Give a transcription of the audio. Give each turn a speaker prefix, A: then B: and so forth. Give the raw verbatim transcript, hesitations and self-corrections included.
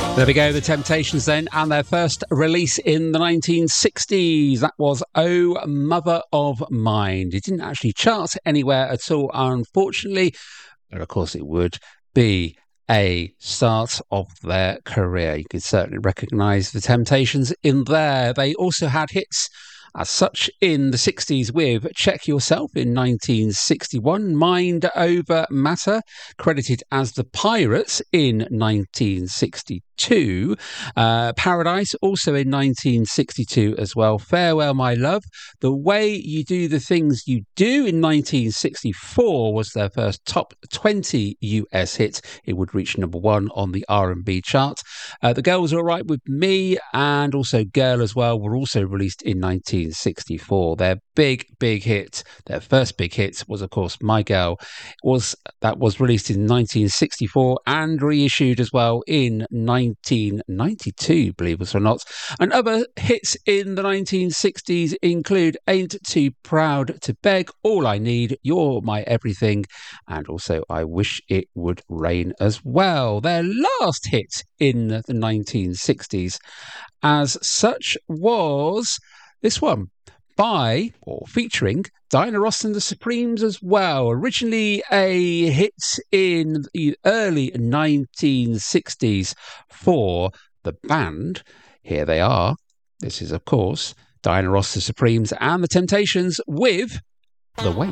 A: There we go, the Temptations then, and their first release in the nineteen sixties. That was Oh Mother of Mine. It didn't actually chart anywhere at all, unfortunately, but of course it would be a start of their career. You can certainly recognise the Temptations in there. They also had hits as such in the sixties with Check Yourself in nineteen sixty-one, Mind Over Matter, credited as The Pirates in nineteen sixty-two, uh, Paradise also in nineteen sixty-two as well, Farewell My Love, The Way You Do the Things You Do in nineteen sixty-four was their first top twenty U S hit. It would reach number one on the R and B chart. Uh, the Girls Are Alright With Me and also Girl as well were also released in nineteen sixty-four. Their big, big hit, their first big hit was, of course, My Girl. Was that was released in nineteen sixty-four and reissued as well in nineteen ninety-two, believe it or not. And other hits in the nineteen sixties include Ain't Too Proud to Beg, All I Need, You're My Everything, and also I Wish It Would Rain as well. Their last hit in the nineteen sixties as such was this one, by or featuring Diana Ross and the Supremes as well. Originally a hit in the early nineteen sixties for the band. Here they are. This is, of course, Diana Ross, the Supremes and the Temptations with The Way.